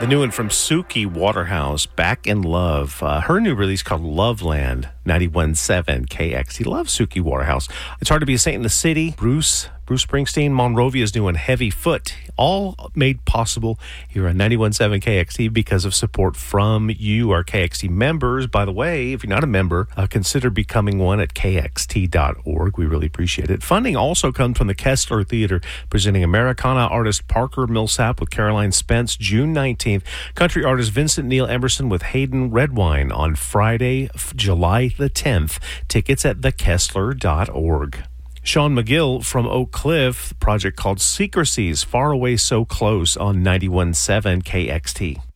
The new one from Suki Waterhouse, Back in Love. Her new release called Loveland, 91.7 KXT. Love Suki Waterhouse. It's Hard to Be a Saint in the City. Bruce Springsteen, Monrovia's new one, Heavy Foot. All made possible here on 91.7 KXT because of support from you, our KXT members. By the way, if you're not a member, consider becoming one at kxt.org. We really appreciate it. Funding also comes from the Kessler Theater, presenting Americana artist Parker Millsap with Caroline Spence, June 19th. Country artist Vincent Neil Emerson with Hayden Redwine on Friday, July the 10th. Tickets at thekessler.org. Sean McGill from Oak Cliff, project called Secrecies, Far Away So Close on 91.7 KXT.